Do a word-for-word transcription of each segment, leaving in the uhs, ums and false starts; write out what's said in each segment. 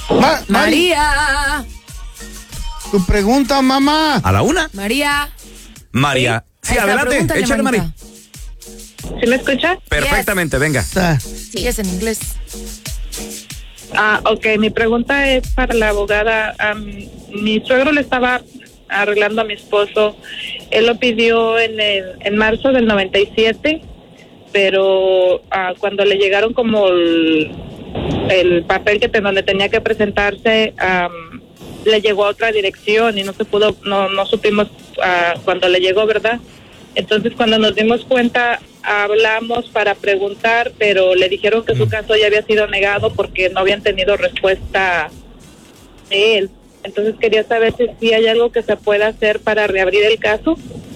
Ma- María. Tu pregunta, mamá. ¿A la una? María. María. Sí, Ahí está, adelante. pregúntale, Échale, Mari. manita. ¿Sí me escucha? Perfectamente, venga. Está. Sí, es en inglés. Ah, ok, mi pregunta es para la abogada. Um, mi suegro le estaba arreglando a mi esposo. Él lo pidió en el, en marzo del noventa y siete, pero uh, cuando le llegaron como el, el papel que te, donde tenía que presentarse, um, le llegó a otra dirección y no se pudo, no, no supimos uh, cuando le llegó, ¿verdad? Entonces, cuando nos dimos cuenta, hablamos para preguntar, pero le dijeron que su caso ya había sido negado porque no habían tenido respuesta de él. Entonces, quería saber si, si hay algo que se pueda hacer para reabrir el caso.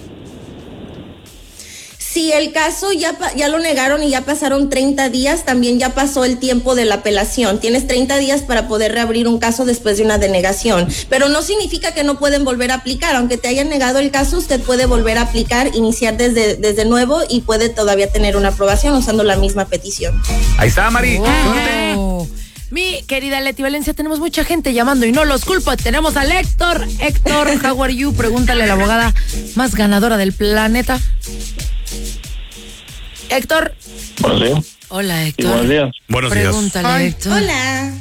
Si el caso ya, ya lo negaron y ya pasaron treinta días, también ya pasó el tiempo de la apelación. Tienes treinta días para poder reabrir un caso después de una denegación. Pero no significa que no pueden volver a aplicar. Aunque te hayan negado el caso, usted puede volver a aplicar, iniciar desde, desde nuevo y puede todavía tener una aprobación usando la misma petición. Ahí está, Mari. Wow. Mi querida Leti Valencia, tenemos mucha gente llamando y no los culpo. Tenemos al Héctor. Héctor, how are you? Pregúntale a la abogada más ganadora del planeta. Héctor. Buenos días. Hola, Héctor. Y buenos días. Buenos Pregúntale, Ay. Héctor. Hola.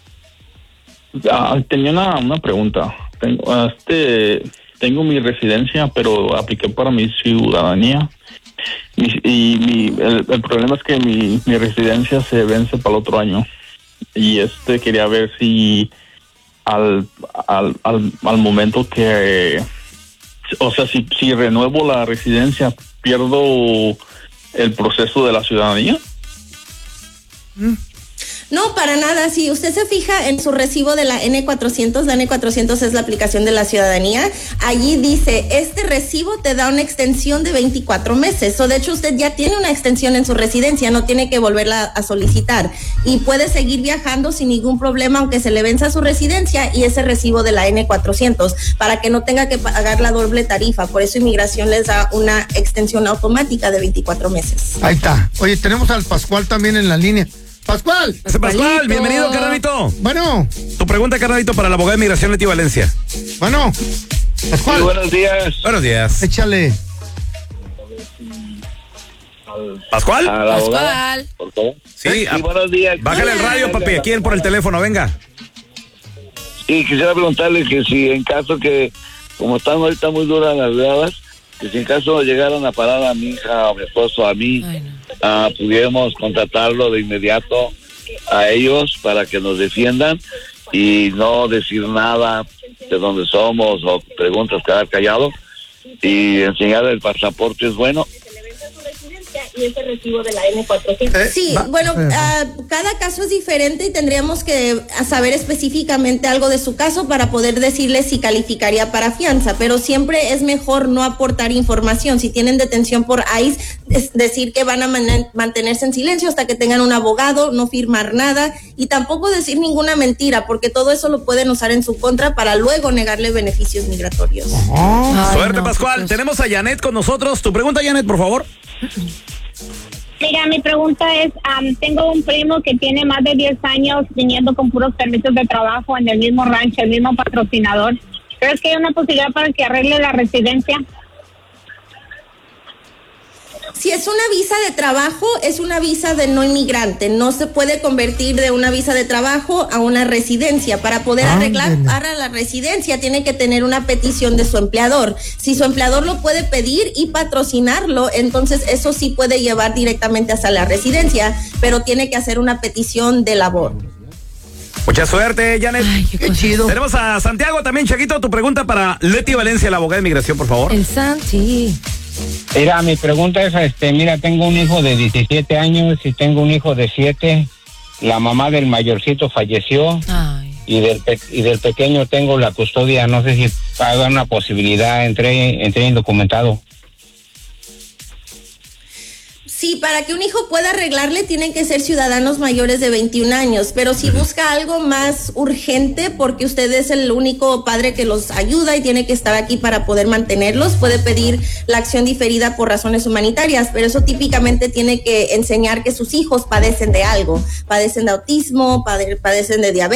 Ah, tenía una, una pregunta. Tengo, este, tengo mi residencia, pero apliqué para mi ciudadanía. Mi, y mi, el, el problema es que mi, mi residencia se vence para el otro año. Y este quería ver si al, al, al, al momento que, o sea, si, si renuevo la residencia, pierdo el proceso de la ciudadanía. No, para nada. Si usted se fija en su recibo de la ene cuatrocientos, la ene cuatrocientos es la aplicación de la ciudadanía. Allí dice, este recibo te da una extensión de veinticuatro meses. O de hecho, usted ya tiene una extensión en su residencia, no tiene que volverla a solicitar. Y puede seguir viajando sin ningún problema, aunque se le venza su residencia y ese recibo de la ene cuatrocientos, para que no tenga que pagar la doble tarifa. Por eso Inmigración les da una extensión automática de veinticuatro meses. Ahí está. Oye, tenemos al Pascual también en la línea. Pascual. Ese Pascual, bienvenido, carnalito. Bueno, Tu pregunta, carnalito, para la abogada de Inmigración, Leti Valencia. bueno. Pascual, Sí, buenos días. Buenos días. échale. ¿Pascual? A la abogada, Pascual. por favor. Sí, Sí, a- buenos días. Bájale el radio, papi, aquí por el teléfono, venga. Sí, quisiera preguntarle que si en caso que, como están ahorita muy duras las gradas, que si en caso llegaran a parar a mi hija, a mi esposo, a mí, Ay, no. ah, pudiéramos contratarlo de inmediato a ellos para que nos defiendan y no decir nada de dónde somos o preguntas, quedar callado y enseñar el pasaporte es bueno. Y ese recibo de la ene cuatrocientos. Eh, Sí, va- bueno, eh, ah, cada caso es diferente y tendríamos que saber específicamente algo de su caso para poder decirle si calificaría para fianza, pero siempre es mejor no aportar información. Si tienen detención por I C E, es decir que van a man- mantenerse en silencio hasta que tengan un abogado, no firmar nada y tampoco decir ninguna mentira, porque todo eso lo pueden usar en su contra para luego negarle beneficios migratorios. Oh, Ay, Suerte, no, Pascual. pues. Tenemos a Janet con nosotros. Tu pregunta, Janet, por favor. Mira, mi pregunta es, um, tengo un primo que tiene más de diez años viniendo con puros permisos de trabajo en el mismo rancho, el mismo patrocinador. ¿Crees que hay una posibilidad para que arregle la residencia? Si es una visa de trabajo, es una visa de no inmigrante. No se puede convertir de una visa de trabajo a una residencia. Para poder arreglar Ándele. para la residencia, tiene que tener una petición de su empleador. Si su empleador lo puede pedir y patrocinarlo, entonces eso sí puede llevar directamente hasta la residencia, pero tiene que hacer una petición de labor. Mucha suerte, Janet. Ay, qué qué cosa. chido. Tenemos a Santiago también, Chaquito. Tu pregunta para Leti Valencia, la abogada de Inmigración, por favor. El Santi. Mira, mi pregunta es, este, mira, tengo un hijo de diecisiete años y tengo un hijo de siete. La mamá del mayorcito falleció Ay. y del pe- y del pequeño tengo la custodia. No sé si haga una posibilidad, entré, entré indocumentado. Sí, para que un hijo pueda arreglarle tienen que ser ciudadanos mayores de veintiún años, pero si busca algo más urgente porque usted es el único padre que los ayuda y tiene que estar aquí para poder mantenerlos, puede pedir la acción diferida por razones humanitarias, pero eso típicamente tiene que enseñar que sus hijos padecen de algo, padecen de autismo, pade- padecen de diabetes.